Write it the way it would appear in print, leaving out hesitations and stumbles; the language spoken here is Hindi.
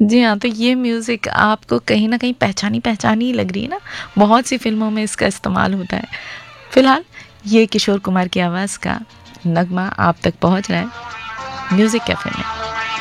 जी हाँ, तो ये म्यूज़िक आपको कहीं न कहीं पहचानी-पहचानी ही लग रही है ना? बहुत सी फ़िल्मों में इसका इस्तेमाल होता है। फ़िलहाल ये किशोर कुमार की आवाज़ का नगमा आप तक पहुँच रहा है म्यूज़िक कैफ़े में।